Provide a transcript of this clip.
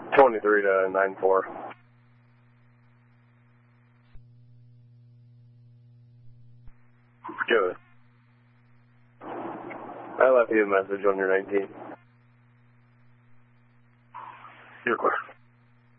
23 to 94. Good. I left you a message on your 19. You're clear.